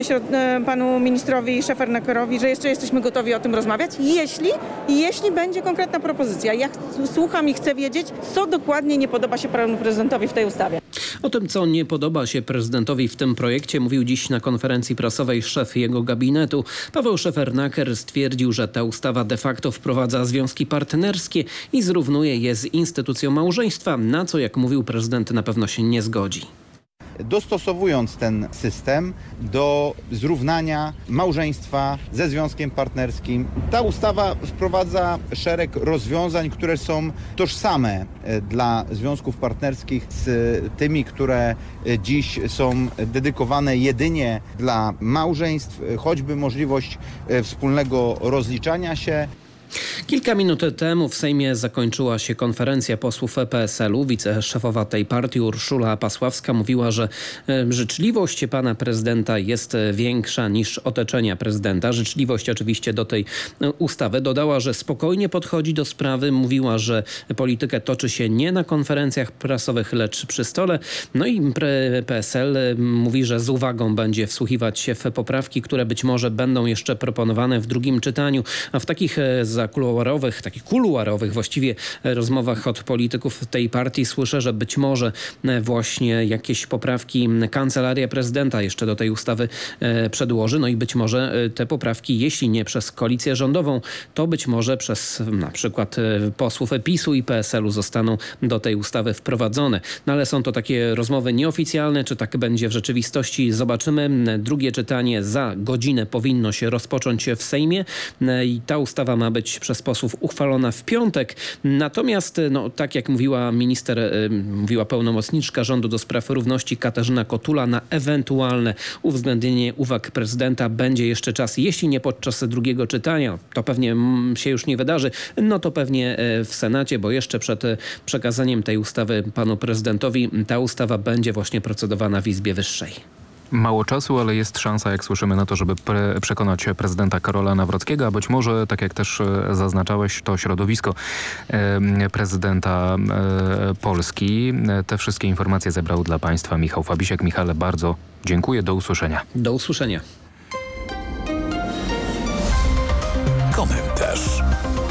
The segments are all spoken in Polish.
Panu ministrowi Szefernakerowi, że jeszcze jesteśmy gotowi o tym rozmawiać, jeśli będzie konkretna propozycja. Ja słucham i chcę wiedzieć, co dokładnie nie podoba się panu prezydentowi w tej ustawie. O tym, co nie podoba się prezydentowi w tym projekcie, mówił dziś na konferencji prasowej szef jego gabinetu. Paweł Szefernaker stwierdził, że ta ustawa de facto wprowadza związki partnerskie i zrównuje je z instytucją małżeństwa, na co, jak mówił prezydent, na pewno się nie zgodzi. Dostosowując ten system do zrównania małżeństwa ze związkiem partnerskim. Ta ustawa wprowadza szereg rozwiązań, które są tożsame dla związków partnerskich z tymi, które dziś są dedykowane jedynie dla małżeństw, choćby możliwość wspólnego rozliczania się. Kilka minut temu w Sejmie zakończyła się konferencja posłów PSL-u. Wiceszefowa tej partii Urszula Pasławska mówiła, że życzliwość pana prezydenta jest większa niż otoczenia prezydenta. Życzliwość oczywiście do tej ustawy. Dodała, że spokojnie podchodzi do sprawy. Mówiła, że politykę toczy się nie na konferencjach prasowych, lecz przy stole. No i PSL mówi, że z uwagą będzie wsłuchiwać się w poprawki, które być może będą jeszcze proponowane w drugim czytaniu. A w takich kuluarowych właściwie rozmowach od polityków tej partii słyszę, że być może właśnie jakieś poprawki Kancelaria Prezydenta jeszcze do tej ustawy przedłoży. No i być może te poprawki, jeśli nie przez koalicję rządową, to być może przez na przykład posłów PiS-u i PSL-u zostaną do tej ustawy wprowadzone. No ale są to takie rozmowy nieoficjalne. Czy tak będzie w rzeczywistości? Zobaczymy. Drugie czytanie za godzinę powinno się rozpocząć w Sejmie i ta ustawa ma być przez posłów uchwalona w piątek. Natomiast, tak jak mówiła pełnomocniczka rządu do spraw równości Katarzyna Kotula, na ewentualne uwzględnienie uwag prezydenta będzie jeszcze czas. Jeśli nie podczas drugiego czytania, to pewnie się już nie wydarzy, no to pewnie w Senacie, bo jeszcze przed przekazaniem tej ustawy panu prezydentowi ta ustawa będzie właśnie procedowana w Izbie Wyższej. Mało czasu, ale jest szansa, jak słyszymy, na to, żeby przekonać prezydenta Karola Nawrockiego, a być może, tak jak też zaznaczałeś, to środowisko prezydenta Polski. Te wszystkie informacje zebrał dla Państwa Michał Fabisiak. Michale, bardzo dziękuję. Do usłyszenia. Do usłyszenia. Komentarz.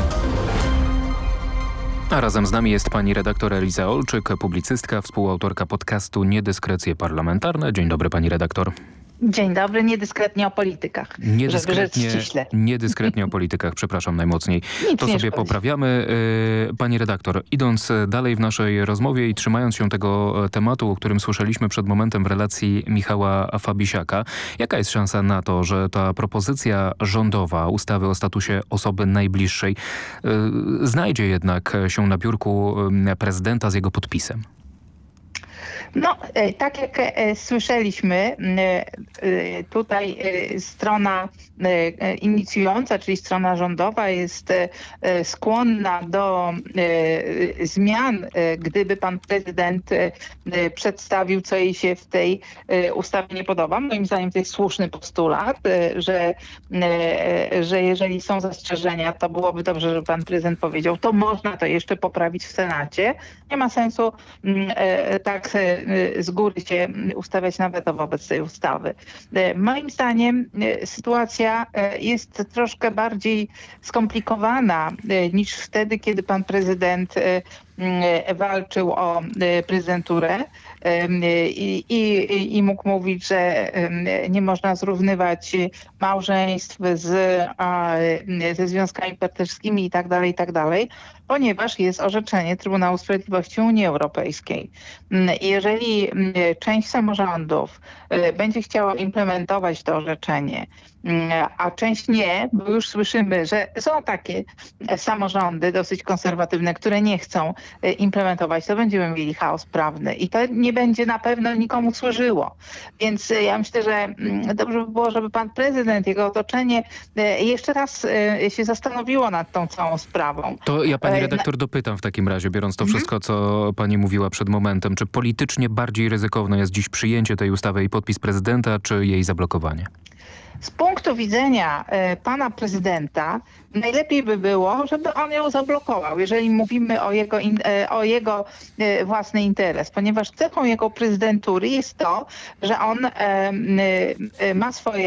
A razem z nami jest pani redaktor Eliza Olczyk, publicystka, współautorka podcastu Niedyskrecje Parlamentarne. Dzień dobry, pani redaktor. Dzień dobry, niedyskretnie o politykach, żeby rzec ściśle. Niedyskretnie o politykach, przepraszam najmocniej. Nic to nie sobie szkodzi. poprawiamy. Pani redaktor, idąc dalej w naszej rozmowie i trzymając się tego tematu, o którym słyszeliśmy przed momentem w relacji Michała Fabisiaka, jaka jest szansa na to, że ta propozycja rządowa ustawy o statusie osoby najbliższej znajdzie jednak się na biurku prezydenta z jego podpisem? No, tak jak słyszeliśmy, tutaj strona inicjująca, czyli strona rządowa jest skłonna do zmian, gdyby pan prezydent przedstawił, co jej się w tej ustawie nie podoba. Moim zdaniem to jest słuszny postulat, że jeżeli są zastrzeżenia, to byłoby dobrze, żeby pan prezydent powiedział, to można to jeszcze poprawić w Senacie. Nie ma sensu tak z góry się ustawiać na weto wobec tej ustawy. Moim zdaniem sytuacja jest troszkę bardziej skomplikowana niż wtedy, kiedy pan prezydent walczył o prezydenturę i mógł mówić, że nie można zrównywać małżeństw ze związkami partnerskimi i tak dalej, ponieważ jest orzeczenie Trybunału Sprawiedliwości Unii Europejskiej. Jeżeli część samorządów będzie chciała implementować to orzeczenie, a część nie, bo już słyszymy, że są takie samorządy dosyć konserwatywne, które nie chcą implementować, to będziemy mieli chaos prawny i to nie będzie na pewno nikomu służyło. Więc ja myślę, że dobrze by było, żeby pan prezydent, jego otoczenie jeszcze raz się zastanowiło nad tą całą sprawą. To ja pani redaktor dopytam w takim razie, biorąc to wszystko, co pani mówiła przed momentem, czy politycznie bardziej ryzykowne jest dziś przyjęcie tej ustawy i podpis prezydenta, czy jej zablokowanie? Z punktu widzenia pana prezydenta najlepiej by było, żeby on ją zablokował, jeżeli mówimy o jego własny interes, ponieważ cechą jego prezydentury jest to, że on ma swoje